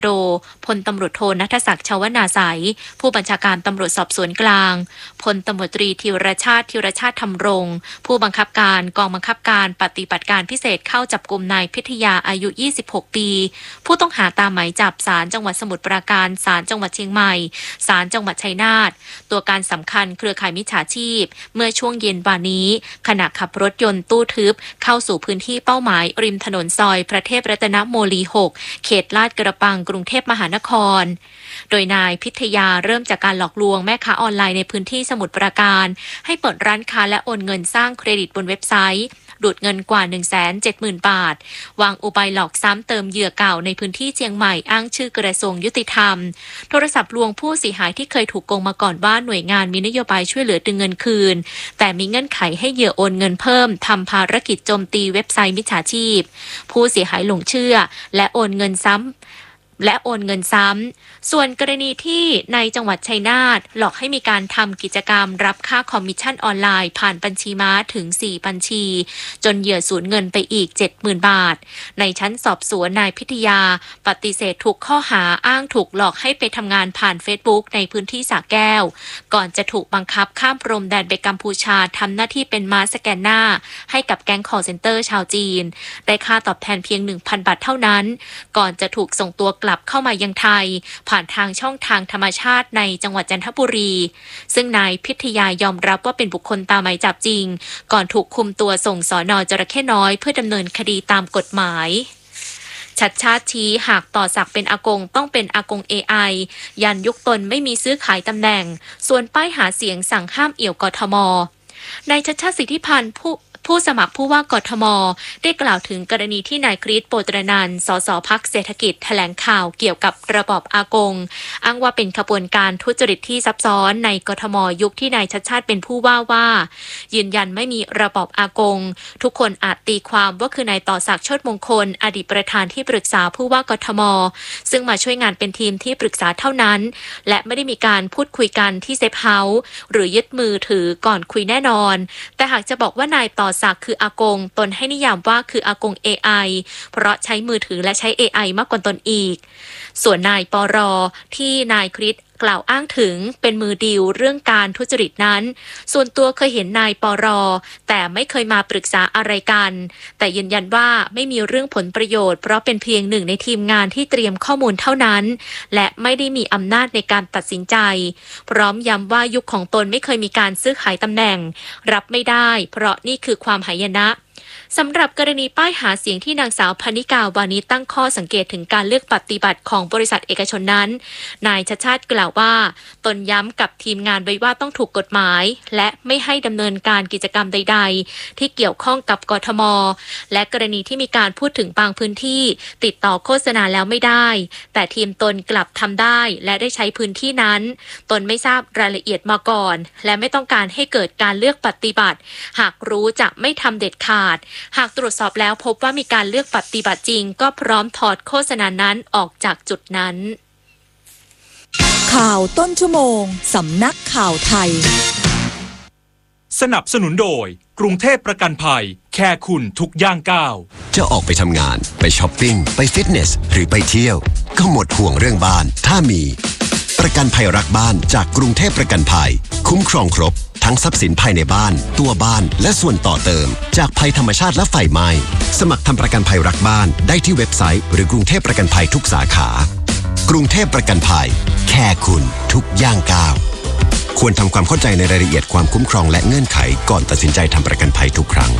โดพลตำรวจโทณัฐศักดิ์ ชวนาไสยผู้บัญชาการตำรวจสอบสวนกลางพลตำรวจตรีธีรชาติธรรมรงค์ผู้บังคับการกองบังคับการปฏิบัติการพิเศษเข้าจับกุมนายพิทยาอายุ26 ปีผู้ต้องหาตามหมายจับศาลจังหวัดสมุทรปราการศาลจังหวัดเชียงใหม่ศาลจังหวัดชัยนาทตัวการสำคัญเครือข่ายมิจฉาชีพเมื่อช่วงเย็นวันนี้ขณะขับรถยนต์ตู้ทึบเข้าสู่พื้นที่เป้าหมายริมถนนซอยพระเทพรัตนโมลี6เขตลาดกระบังกรุงเทพมหานครโดยนายพิทยาเริ่มจากการหลอกลวงแม่ค้าออนไลน์ในพื้นที่สมุทรปราการให้เปิดร้านค้าและโอนเงินสร้างเครดิตบนเว็บไซต์ดูดเงินกว่า 170,000 บาทวางอุบายหลอกซ้ำเติมเหยื่อเก่าในพื้นที่เชียงใหม่อ้างชื่อกระทรวงยุติธรรมโทรศัพท์ลวงผู้เสียหายที่เคยถูกโกงมาก่อนว่าหน่วยงานมีนโยบายช่วยเหลือดึงเงินคืนแต่มีเงื่อนไขให้เหยื่อโอนเงินเพิ่มทำภารกิจโจมตีเว็บไซต์มิจฉาชีพผู้เสียหายหลงเชื่อและโอนเงินซ้ำส่วนกรณีที่ในจังหวัดชัยนาทหลอกให้มีการทำกิจกรรมรับค่าคอมมิชชั่นออนไลน์ผ่านบัญชีม้าถึง4บัญชีจนเหยื่อสูญเงินไปอีก 70,000 บาทในชั้นสอบสวนนายพิทยาปฏิเสธทุกข้อหาอ้างถูกหลอกให้ไปทำงานผ่าน Facebook ในพื้นที่สระแก้วก่อนจะถูกบังคับข้ามพรมแดนไปกัมพูชาทำหน้าที่เป็นม้าสแกนหน้าให้กับแก๊งคอลเซ็นเตอร์ชาวจีนได้ค่าตอบแทนเพียง 1,000 บาทเท่านั้นก่อนจะถูกส่งตัวกลับเข้ามายังไทยผ่านทางช่องทางธรรมชาติในจังหวัดจันทบุรีซึ่งนายพิทยายอมรับว่าเป็นบุคคลตามหมายจับจริงก่อนถูกคุมตัวส่งสน.จระเข้น้อยเพื่อดำเนินคดีตามกฎหมายชัดชาติชี้หากต่อศักดิ์เป็นอากงต้องเป็นอากง AI ยันยุคตนไม่มีซื้อขายตำแหน่งส่วนป้ายหาเสียงสั่งห้ามเอี่ยวกทมนายชัดชาติสิทธิพันธ์ผู้สมัครผู้ว่ากทมได้กล่าวถึงกรณีที่นายกรีฑโปตรนันท์ สสพรรคเศรษฐกิจแถลงข่าวเกี่ยวกับระบอบอากงอ้างว่าเป็นขบวนการทุจริตที่ซับซ้อนในกทมยุคที่นายชัดชาติเป็นผู้ว่ายืนยันไม่มีระบอบอากงทุกคนอาจตีความว่าคือนายต่อศักดิ์โชติมงคลอดีตประธานที่ปรึกษาผู้ว่ากทมซึ่งมาช่วยงานเป็นทีมที่ปรึกษาเท่านั้นและไม่ได้มีการพูดคุยกันที่เซฟเฮาส์หรือยึดมือถือก่อนคุยแน่นอนแต่หากจะบอกว่านายต่อศักดิ์คืออากงตนให้นิยามว่าคืออากง AI เพราะใช้มือถือและใช้ AI มากกว่าตนอีกส่วนนายปรที่นายคริสกล่าวอ้างถึงเป็นมือดีลเรื่องการทุจริตนั้นส่วนตัวเคยเห็นนายปรแต่ไม่เคยมาปรึกษาอะไรกันแต่ยืนยันว่าไม่มีเรื่องผลประโยชน์เพราะเป็นเพียงหนึ่งในทีมงานที่เตรียมข้อมูลเท่านั้นและไม่ได้มีอำนาจในการตัดสินใจพร้อมย้ำว่ายุคของตนไม่เคยมีการซื้อขายตำแหน่งรับไม่ได้เพราะนี่คือความหายนะสำหรับกรณีป้ายหาเสียงที่นางสาวพนิกาวานิชตั้งข้อสังเกตถึงการเลือกปฏิบัติของบริษัทเอกชนนั้นนายชัชชาติกล่าวว่าตนย้ำกับทีมงานไว้ว่าต้องถูกกฎหมายและไม่ให้ดำเนินการกิจกรรมใดๆที่เกี่ยวข้องกับกทมและกรณีที่มีการพูดถึงบางพื้นที่ติดต่อโฆษณาแล้วไม่ได้แต่ทีมตนกลับทำได้และได้ใช้พื้นที่นั้นตนไม่ทราบรายละเอียดมาก่อนและไม่ต้องการให้เกิดการเลือกปฏิบัติหากรู้จะไม่ทำเด็ดขาดหากตรวจสอบแล้วพบว่ามีการเลือกปฏิบัติจริงก็พร้อมถอดโฆษณานั้นออกจากจุดนั้นข่าวต้นชั่วโมงสำนักข่าวไทยสนับสนุนโดยกรุงเทพประกันภัยแค่คุณทุกย่างก้าวจะออกไปทำงานไปช้อปปิ้งไปฟิตเนสหรือไปเที่ยวก็หมดห่วงเรื่องบ้านถ้ามีประกันภัยรักบ้านจากกรุงเทพประกันภัยคุ้มครองครบทั้งทรัพย์สินภายในบ้านตัวบ้านและส่วนต่อเติมจากภัยธรรมชาติและไฟไหม้สมัครทำประกันภัยรักบ้านได้ที่เว็บไซต์หรือกรุงเทพประกันภัยทุกสาขากรุงเทพประกันภัยแค่คุณทุกย่างก้าวควรทำความเข้าใจในรายละเอียดความคุ้มครองและเงื่อนไขก่อนตัดสินใจทำประกันภัยทุกครั้ง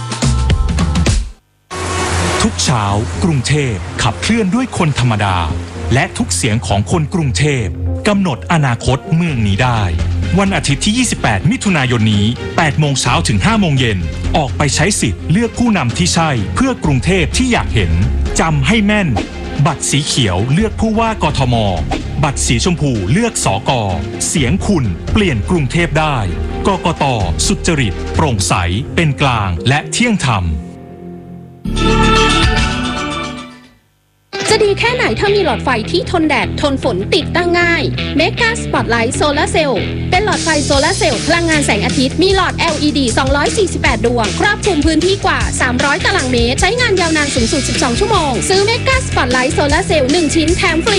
ทุกเช้ากรุงเทพขับเคลื่อนด้วยคนธรรมดาและทุกเสียงของคนกรุงเทพกำหนดอนาคตเมืองนี้ได้วันอาทิตย์ที่ 28 มิถุนายนนี้ 8 โมงเช้าถึง 5 โมงเย็นออกไปใช้สิทธิ์เลือกผู้นำที่ใช่เพื่อกรุงเทพที่อยากเห็นจำให้แม่นบัตรสีเขียวเลือกผู้ว่ากทมบัตรสีชมพูเลือกสก.เสียงคุณเปลี่ยนกรุงเทพได้กกต.สุจริตโปร่งใสเป็นกลางและเที่ยงธรรมจะดีแค่ไหนถ้ามีหลอดไฟที่ทนแดดทนฝนติดตั้งง่าย Mega Spotlight Solar Cell เป็นหลอดไฟโซลาร์เซลล์พลังงานแสงอาทิตย์มีหลอด LED 248 ดวงครอบคลุมพื้นที่กว่า300 ตารางเมตรใช้งานยาวนานสูงสุด12 ชั่วโมงซื้อ Mega Spotlight Solar Cell 1 ชิ้นแถมฟรี